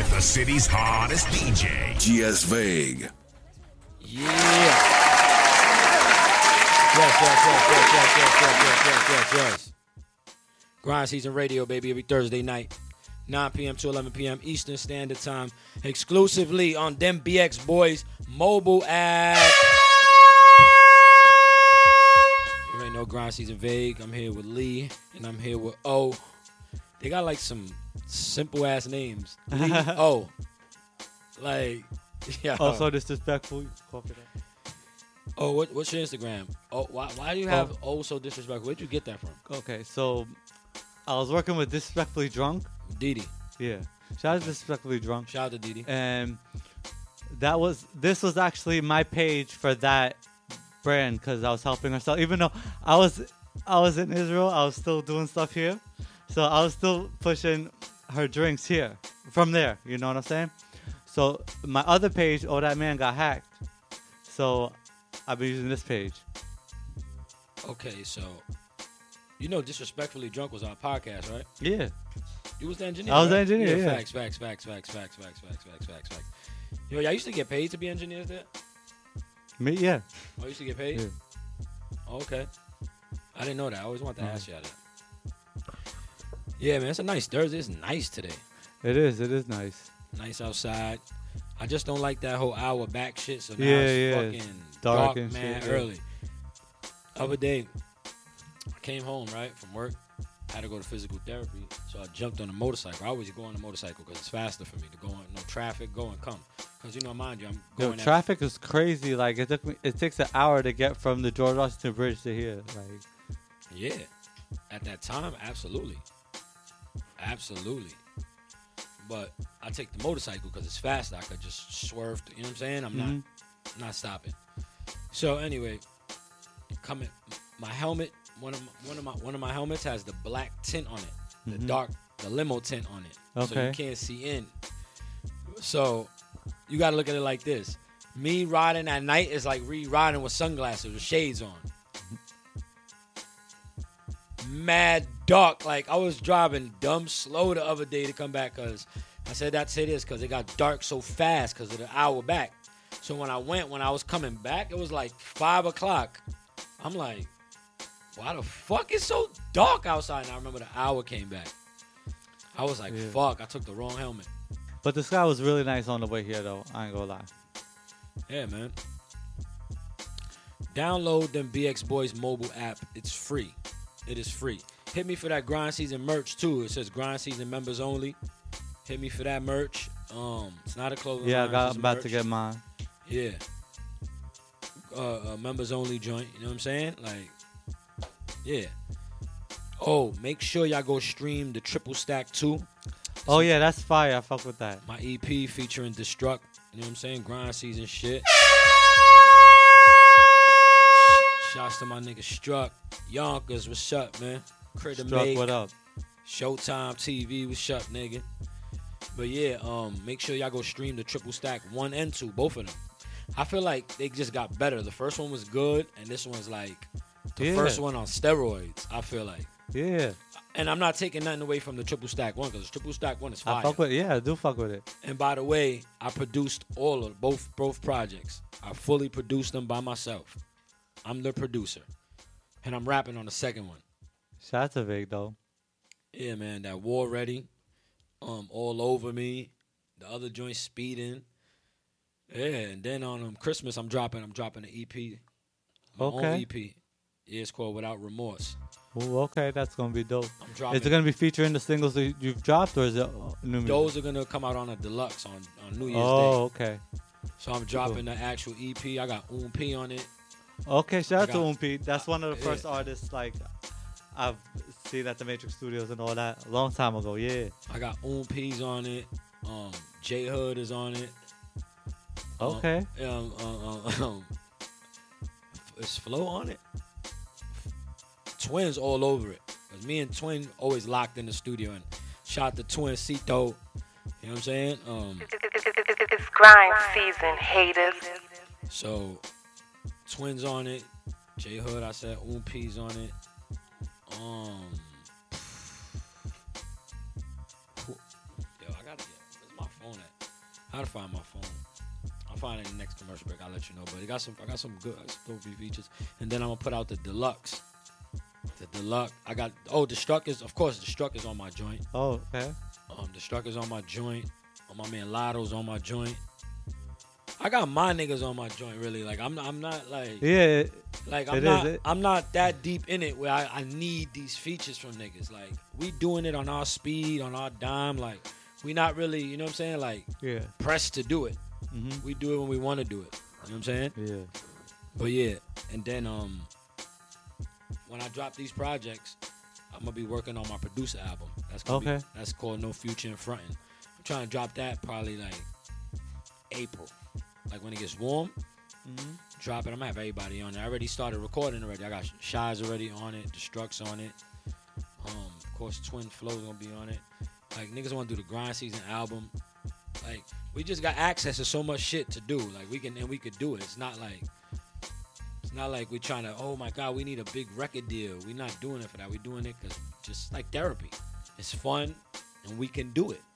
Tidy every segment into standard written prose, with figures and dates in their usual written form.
The city's hottest DJ, GS Vague. Yeah. Yes. Grind Season Radio, baby, every Thursday night, 9 p.m. to 11 p.m. Eastern Standard Time, exclusively on Them BX Boys mobile app. You ain't no Grind Season Vague. I'm here with Lee, and I'm here with O. They got like some simple ass names. Lee, O. Like, yeah. Oh, so disrespectful. Oh, what's your Instagram? Oh, why do you have so disrespectful? Where'd you get that from? Okay, so I was working with Disrespectfully Drunk. Didi. Yeah. Shout out to Disrespectfully Drunk. Shout out to Didi. And this was actually my page for that brand because I was helping her sell. Even though I was in Israel, I was still doing stuff here. So I was still pushing her drinks here from there. You know what I'm saying? So my other page, Oh That Man Got Hacked. So I've been using this page. Okay, so you know Disrespectfully Drunk was our podcast, right? Yeah. You was the engineer. I was right? the engineer, yeah. Facts. Yo, y'all used to get paid to be engineers there? Me, yeah. Oh, you used to get paid? Yeah. Okay. I didn't know that. I always wanted to ask y'all that. Yeah, man, it's a nice Thursday. It's nice today. It is nice. Nice outside. I just don't like that whole hour back shit. So now Yeah, it's yeah. fucking Dark dark and man, shit, yeah. early. Other day, I came home, right, from work. I had to go to physical therapy. So I jumped on a motorcycle. I always go on a motorcycle because it's faster for me to go on no traffic, go and come. Because, you know, mind you, I'm Yo, going traffic is crazy. Like, it takes an hour to get from the George Washington Bridge to here. Like, Yeah. At that time, absolutely. Absolutely. But I take the motorcycle because it's faster. I could just swerve. You know what I'm saying? I'm not stopping. So anyway, my helmet. One of my helmets has the black tint on it, the limo tint on it. Okay. So you can't see in. So you got to look at it like this. Me riding at night is like riding with sunglasses with shades on. Mad dark. Like, I was driving dumb slow the other day to come back because I said I'd say this because it got dark so fast because of the hour back. So when I was coming back, it was like 5 o'clock. I'm like, why the fuck is so dark outside? And I remember the hour came back. I was like, fuck, I took the wrong helmet. but the sky was really nice on the way here, though. I ain't gonna lie. Yeah, man. Download them BX Boys mobile app. It's free. It is free. Hit me for that Grind Season merch, too. It says Grind Season members only. Hit me for that merch. It's not a clothing line. I'm about to get mine. Yeah. Members only joint. You know what I'm saying? Like, yeah. Oh, make sure y'all go stream the Triple Stack 2. Oh, yeah, that's fire. I fuck with that. My EP featuring Destruct. You know what I'm saying? Grind Season shit. Shouts to my nigga Struck. Yonkers, what's up, man? Critter Struck, Make. what up? Showtime TV, what's up, nigga? But yeah, make sure y'all go stream the Triple Stack 1 and 2, both of them. I feel like they just got better. The first one was good, and this one's like the first one on steroids, I feel like. Yeah. And I'm not taking nothing away from the Triple Stack 1, because the Triple Stack 1 is fire. I do fuck with it. And by the way, I produced both projects. I fully produced them by myself. I'm the producer. And I'm rapping on the second one. Shout out to Vic, though. Yeah, man, that War Ready, All Over Me, the other joint Speeding. Yeah, and then on Christmas I'm dropping an EP. My own EP. Yeah, it's called Without Remorse. Ooh, okay, that's gonna be dope. I'm dropping. Is it gonna be featuring the singles that you've dropped, or is it new music? Those are gonna come out on a deluxe on New Year's Day. Oh, okay. So I'm dropping the actual EP. I got P on it. Okay, shout out to Umpi. That's one of the first artists like I've seen at the Matrix Studios and all that a long time ago. Yeah. I got P's on it. J Hood is on it. Okay. Is Flo on it? Twins all over it. Cause me and Twin always locked in the studio, and shout to Twincito. You know what I'm saying? It's grind season, haters. So Twins on it. J Hood, I said P's on it. Yo, I gotta get. Where's my phone phone at? How to find my phone? I'll find it in the next commercial break. I'll let you know. But I got some good dope features. And then I'm gonna put out the deluxe. The deluxe. I got the Struck is on my joint. Oh, okay. The Struck is on my joint. My man Lotto's on my joint. I got my niggas on my joint, really. Like I'm not like I'm not that deep in it where I need these features from niggas. Like we doing it on our speed, on our dime. Like we not really, you know what I'm saying? Like pressed to do it. Mm-hmm. We do it when we want to do it. You know what I'm saying? Yeah. But yeah, and then when I drop these projects, I'm gonna be working on my producer album. That's called No Future in Frontin'. I'm trying to drop that probably like April. Like when it gets warm, drop it. I'm gonna have everybody on it. I already started recording already. I got Shy's already on it, Destruct's on it. Of course, Twin Flow's gonna be on it. Like niggas wanna do the Grind Season album. Like we just got access to so much shit to do. Like we could do it. It's not like we're trying to, oh my God, we need a big record deal. We're not doing it for that. We're doing it because just like therapy. It's fun and we can do it.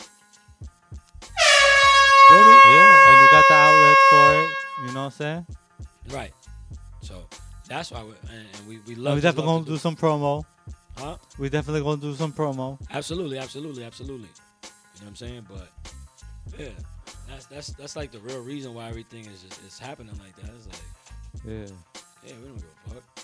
Feel me? Yeah, and you got the outlet for it. You know what I'm saying? Right. So that's why we love. We definitely gonna do some promo. Huh? We definitely gonna do some promo. Absolutely. You know what I'm saying? But yeah, that's like the real reason why everything is happening like that. It's like yeah, we don't give a fuck.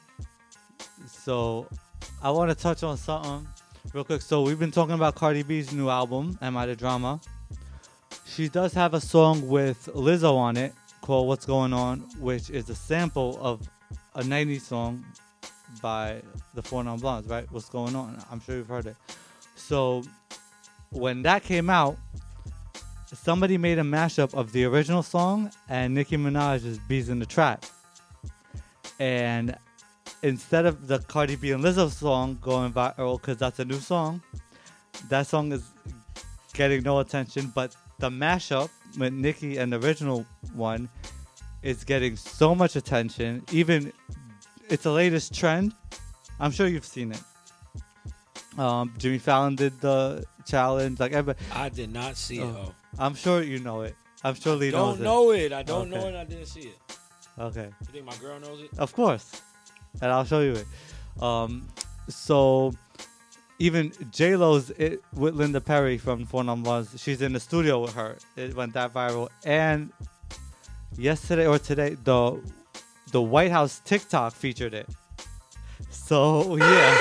So I want to touch on something real quick. So we've been talking about Cardi B's new album, Am I the Drama? She does have a song with Lizzo on it called What's Going On, which is a sample of a 90s song by the 4 Non Blondes, right? What's Going On? I'm sure you've heard it. So when that came out, somebody made a mashup of the original song and Nicki Minaj's Bees in the Trap. And instead of the Cardi B and Lizzo song going viral, because that's a new song, that song is getting no attention, but the mashup with Nicki and the original one is getting so much attention. Even it's the latest trend. I'm sure you've seen it. Jimmy Fallon did the challenge. Like everybody. I did not see it. Oh. I'm sure you know it. I'm sure Lee knows it. I don't know it. I don't know it. I didn't see it. Okay. You think my girl knows it? Of course. And I'll show you it. So even J-Lo's with Linda Perry from 4 Non Blondes, she's in the studio with her. It went that viral. And yesterday or today, the White House TikTok featured it. So yeah.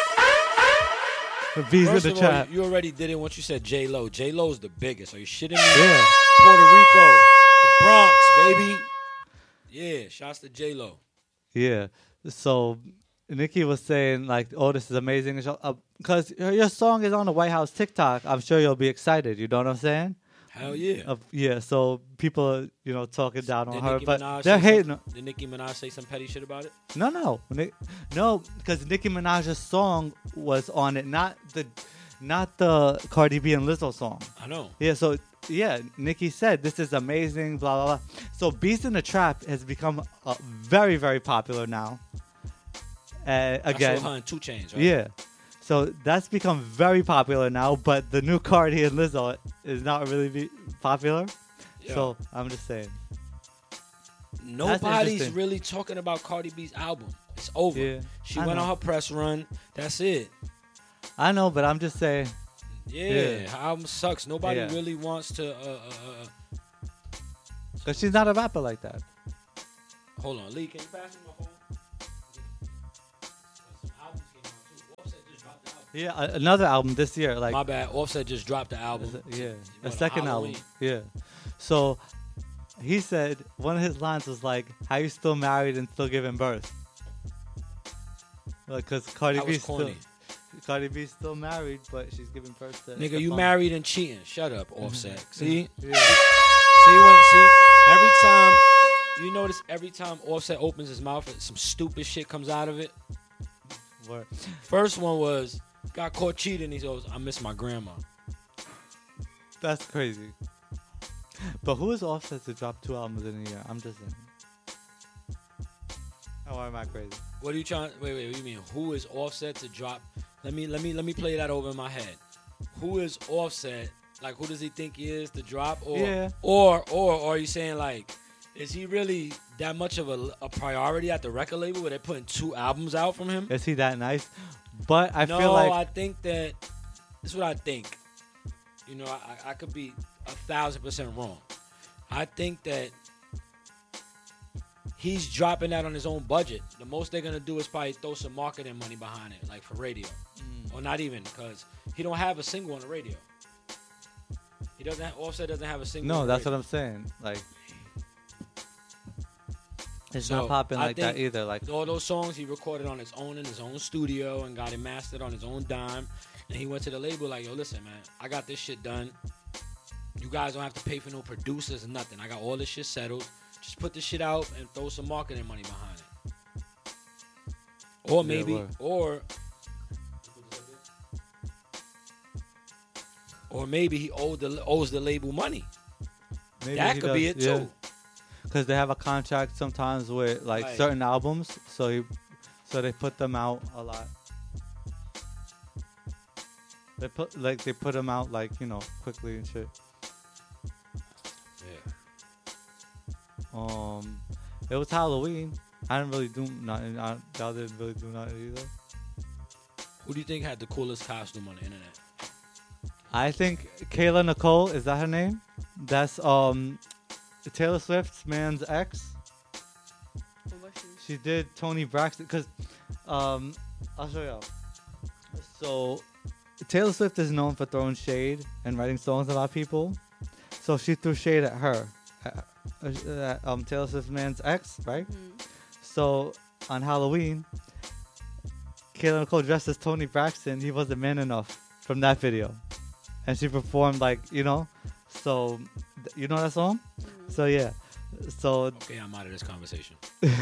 Bees in the chat. You already did it once you said J-Lo. J-Lo's the biggest. Are you shitting me? Yeah. Puerto Rico. The Bronx, baby. Yeah, shouts to J-Lo. Yeah. So Nicki was saying like, "Oh, this is amazing," because your song is on the White House TikTok. I'm sure you'll be excited. You know what I'm saying? Hell yeah. Yeah. So people, talking down on her, but Minaj they're hating. Did Nicki Minaj say some petty shit about it? No, because Nicki Minaj's song was on it, not the Cardi B and Lizzo song. I know. Yeah. So yeah, Nicki said this is amazing. Blah blah blah. So Beast in the Trap has become very very popular now. Again, her and 2 Chainz, right? Yeah. So that's become very popular now, but the new Cardi and Lizzo is not really popular. Yeah. So I'm just saying. Nobody's really talking about Cardi B's album. It's over. Yeah, she went on her press run. That's it. I know, but I'm just saying. Yeah, her album sucks. Nobody really wants to. Because she's not a rapper like that. Hold on, Lee, can you pass me my phone? Yeah, another album this year. Like my bad. Offset just dropped the album. A second album. Yeah. So he said one of his lines was like, "How you still married and still giving birth?" Like, cause Cardi B's still married, but she's giving birth to. Nigga, you married and cheating. Shut up, Offset. See? Yeah. See every time you notice every time Offset opens his mouth, some stupid shit comes out of it. Word. First one was. Got caught cheating. He goes, I miss my grandma. That's crazy. But who is Offset to drop 2 albums in a year? I'm just saying. Or am I crazy? What are you trying? Wait. What do you mean? Who is Offset to drop? Let me play that over in my head. Who is Offset Like, who does he think he is to drop? Or, Yeah. Or are you saying, like, is he really that much of a priority at the record label where they're putting 2 albums out from him? Is he that nice? But I No, feel like I think that this is what I think. You know, I could be 1,000% wrong. I think that he's dropping that on his own budget. The most they're gonna do is probably throw some marketing money behind it, like for radio, or not even, because he don't have a single on the radio. He doesn't. Offset doesn't have a single. no, on the that's what radio. I'm saying. Like, it's So, not popping I like that think either. Like, all those songs he recorded on his own in his own studio and got it mastered on his own dime. And he went to the label like, yo, listen, man, I got this shit done. You guys don't have to pay for no producers or nothing. I got all this shit settled. Just put this shit out and throw some marketing money behind it. Or maybe, word. or maybe he owes the label money. maybe That he could be it does, yeah. too. Because they have a contract sometimes with like Right. certain albums, so they put them out a lot. They put them out like, you know, quickly and shit. Yeah. It was Halloween. I didn't really do nothing. Y'all didn't really do nothing either. Who do you think had the coolest costume on the internet? I think Kayla Nicole, is that her name? That's Taylor Swift's man's ex. She did Tony Braxton because I'll show y'all. So Taylor Swift is known for throwing shade and writing songs about people. So she threw shade at her, Taylor Swift's man's ex, right? So on Halloween, Kayla Nicole dressed as Tony Braxton. He wasn't man enough from that video, and she performed like, you know. So you know that song? So yeah. So Okay, I'm out of this conversation.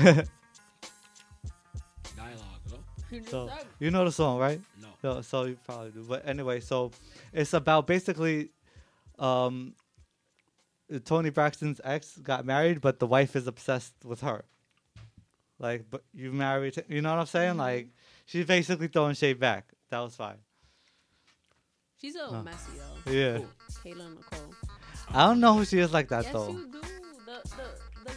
Dialogue, bro. so you know the song, right? No. So you probably do. But anyway, so it's about basically Tony Braxton's ex got married, but the wife is obsessed with her. Like, but you married, you know what I'm saying? Like, she's basically throwing shade back. That was fine. She's a little messy though. Yeah. Kayla Nicole. I don't know who she is like that Yes, though. you do. The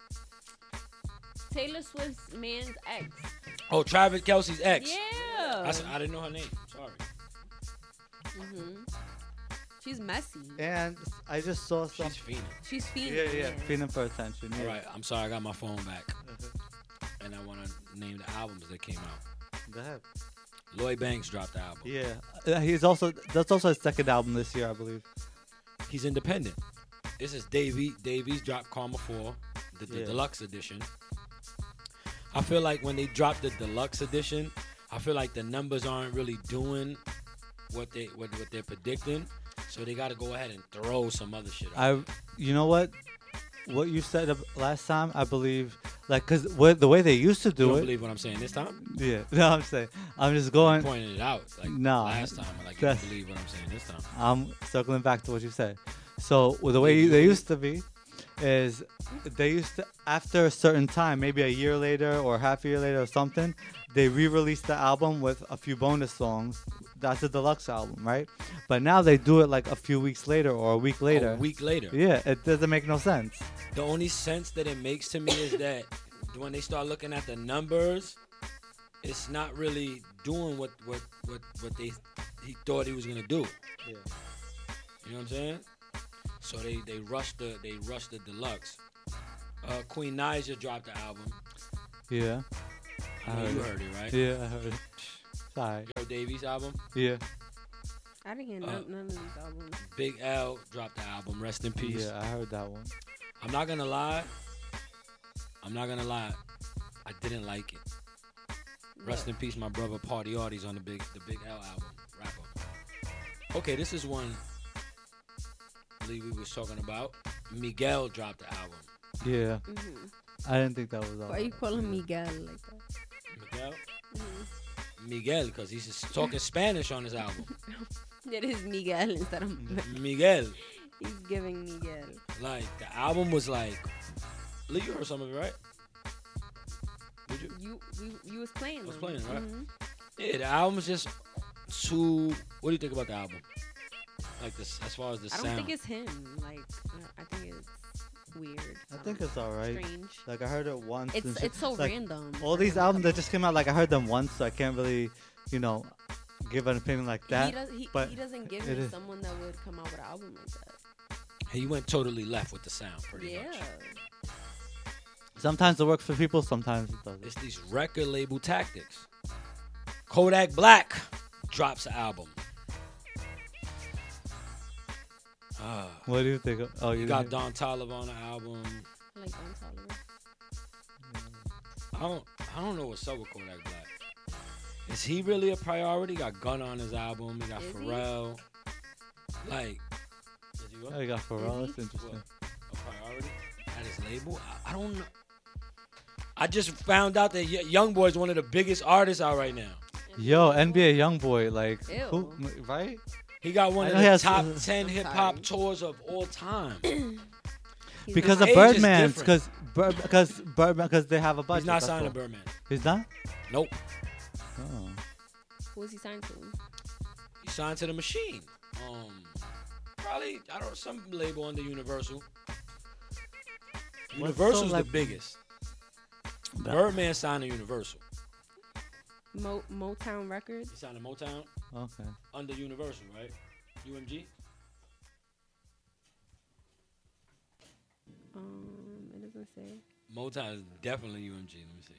Taylor Swift's man's ex. Oh, Travis Kelce's ex. Yeah. I didn't know her name. Sorry. She's messy. And I just saw some. She's fiending. She's fiending. Yeah, feeling for attention. Yeah. All right, I'm sorry. I got my phone back. And I want to name the albums that came out. Go ahead. Lloyd Banks dropped the album. Yeah. That's also his second album this year, I believe. He's independent. This is Davey. Davies dropped Karma 4, the Yeah. deluxe edition. I feel like when they dropped the deluxe edition, I feel like the numbers aren't really doing what they're predicting. So they got to go ahead and throw some other shit out. You know what you said last time, I believe, like, because the way they used to You do don't it. believe what I'm saying this time? Yeah. No, I'm saying, I'm just going. Pointing it out. Like No, last time. Like, you don't believe what I'm saying this time. I'm circling back to what you said. So the way they used to be is they used to, after a certain time, maybe a year later or half a year later or something, they re-released the album with a few bonus songs. That's a deluxe album, right? But now they do it like a few weeks later or a week later. A week later. Yeah, it doesn't make no sense. The only sense that it makes to me is that when they start looking at the numbers, it's not really doing what he thought he was gonna do. Yeah. You know what I'm saying? So they rushed the deluxe. Queen Naija dropped the album. Yeah. You heard it, right? Yeah, I heard it. Sorry. You heard Davies' album. Yeah. I didn't hear none of these albums. Big L dropped the album. Rest in peace. Yeah, I heard that one. I'm not gonna lie. I didn't like it. Rest in peace, my brother Party Arties on the Big L album. Rapper. Okay, this is one I believe we was talking about. Miguel dropped the album. Yeah. I didn't think that was all. Why are you calling Miguel like that? Miguel? Miguel, because he's just talking Spanish on his album. It is Miguel instead of Miguel. He's giving Miguel. Like, the album was like... Lee, you heard some of it, right? Did you? You was playing. I was them. playing, right? Yeah, the album's just too... What do you think about the album? Like this, as far as the I don't sound. think it's him. Like, I think it's weird. I think it's alright. Strange. Like I heard it once. and shit. It's so Like, random. all these albums that just came out, like I heard them once, so I can't really, give an opinion like that. but he doesn't give it me is. someone that would come out with an album like that. He went totally left with the sound, pretty Yeah. much. Sometimes it works for people, sometimes it doesn't. It's these record label tactics. Kodak Black drops an album. What do you think? Oh, You you got Don Toliver on the album. I like Don Toliver. I don't know what's up with Kodak Black. Is he really a priority? Got Gunna on his album. He got Is he? Pharrell. Like, is he what? Oh, you got Pharrell. Is That's he? interesting. A priority at his label? I don't know. I just found out that YoungBoy is one of the biggest artists out right now. Yo, NBA YoungBoy, like, Ew. who, right? He got one I of know he the has- top 10 I'm hip hop sorry. tours of all time. He's Because not- of age is Birdman's, different. because they have a budget. He's not that's signed to all. Birdman. He's not. Nope. Oh. Who is he signed to? He signed to the Machine. Probably, I don't know, some label under Universal. Universal's like- the biggest. Birdman signed to Universal. Motown Records. He signed to Motown Okay. under Universal, right? UMG? It doesn't say. Motown is definitely UMG. Let me see.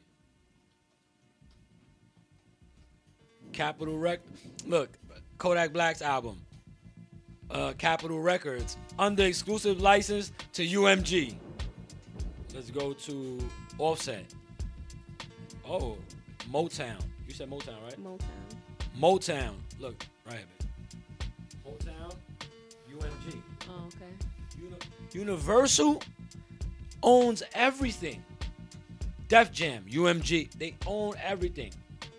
Capitol Look, Kodak Black's album. Capitol Records under exclusive license to UMG. Let's go to Offset. Oh, Motown. You said Motown, right? Motown. Motown. Look, right here. Motown, UMG. Oh, okay. Universal owns everything. Def Jam, UMG, they own everything.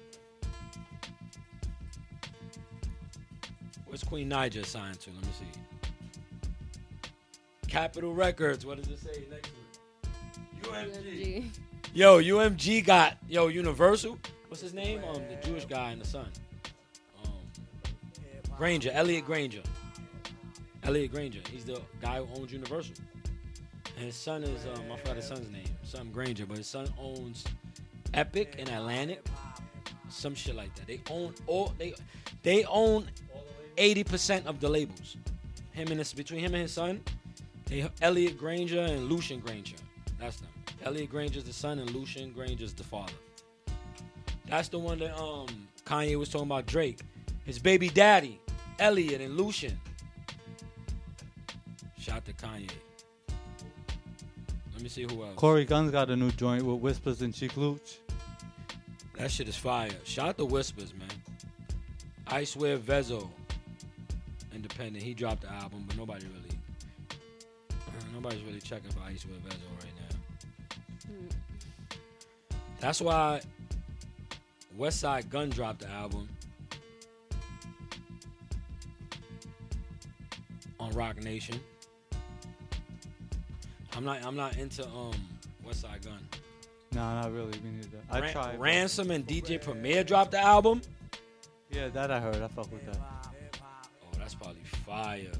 Where's Queen Naija signed to? Let me see. Capitol Records. What does it say next to it? UMG. Yo, UMG got Universal. What's his name? The Jewish guy in the Sun. Granger, Elliot Granger. Elliot Granger. He's the guy who owns Universal. And his son is I forgot his son's name. Something Granger, but his son owns Epic and Atlantic. Some shit like that. They own 80% of the labels. Between him and his son, Elliot Granger and Lucian Granger. That's them. Elliot Granger's the son and Lucian Granger's the father. That's the one that Kanye was talking about Drake. His baby daddy, Elliot and Lucian. Shout to Kanye. Let me see who else. Corey Gunn's got a new joint with Whispers and Cheek Luch. That shit is fire. Shout to Whispers, man. I Swear Vezo. Independent. He dropped the album, but nobody's really checking for I Swear Vezo right now. That's why Westside Gunn dropped the album on Rock Nation. I'm not into Westside Gunn. No, not really. Me neither. I tried. but- Ransom and DJ Premier dropped the album. Yeah, that I heard. I fuck with that. Oh, that's probably fire.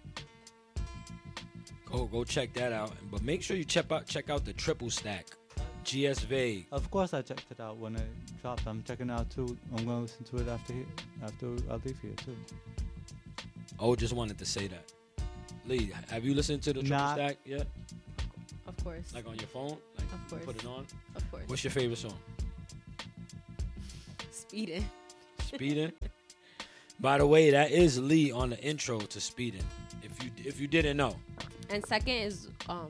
Go check that out. But make sure you check out the Triple Stack. GS Vague. Of course, I checked it out when it dropped. I'm checking it out too. I'm gonna listen to it after I leave here too. Oh, just wanted to say that. Lee, have you listened to the Triple Nah. Stack yet? Of course. Like on your phone? Like Of you course. put it on? Of course. What's your favorite song? Speeding. Speeding. By the way, that is Lee on the intro to Speeding. If you didn't know. And second is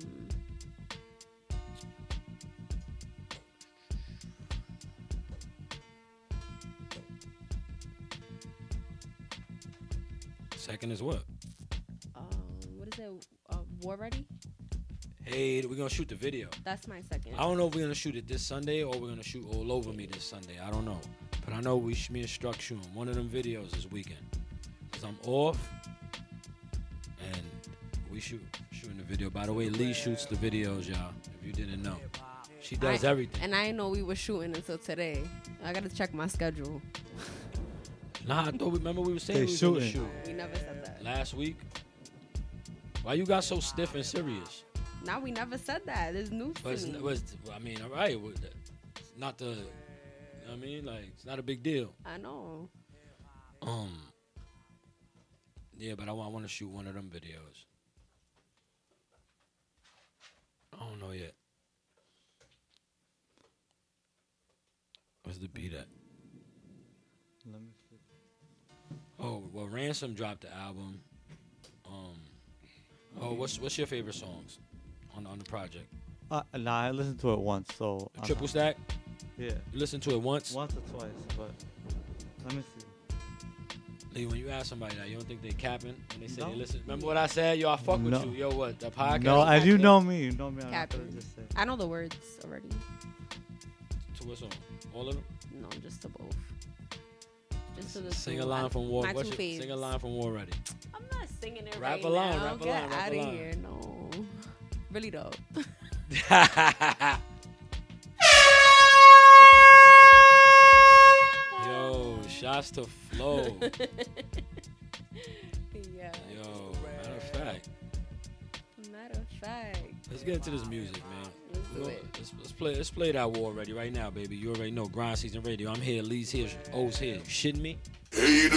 Second is what? what is it? War Ready? Hey, we're gonna shoot the video. That's my second. I don't know if we're gonna shoot it this Sunday or we're gonna shoot All Over Me this Sunday. I don't know, but I know me and Struck shooting one of them videos this weekend because I'm off and we shooting the video. By the way, Lee shoots the videos, y'all. If you didn't know, she does everything. And I didn't know we were shooting until today. I gotta check my schedule. Nah, I thought remember we were saying They we was gonna shooting. shoot. We never said that. Last week. Why you got so stiff and serious? Now we never said that. It's new But to me. I mean, all right. It's not the. You know what I mean, like it's not a big deal. I know. Yeah, but I want to shoot one of them videos. I don't know yet. Where's the beat at? Let me see. Oh, well, Ransom dropped the album. What's your favorite songs on the project? Nah, I listened to it once, so. Triple Stack? Yeah. You listened to it once? Once or twice, but let me see. Lee, when you ask somebody that, you don't think they capping when they say No. they listen? Remember what I said? Yo, I fuck with No. you. Yo, what? The podcast? No, as you know me. You know me. I'm not Captain. gonna just say. I know the words already. To what song? All of them? No, just to both. Just to the Sing two. a line from War. My What's two your, sing a faves. line from War Ready. I'm not singing it Rap right a line, now. rap a Get line, rap out a of line. here. No. Really though. Yo, shots to Flow. Yeah. Yo, matter of fact. Matter of fact. Let's get into this music, man. Let's do it. Let's play that War Ready right now, baby. You already know Grind Season Radio. I'm here, Lee's here, O's here. You shitting me?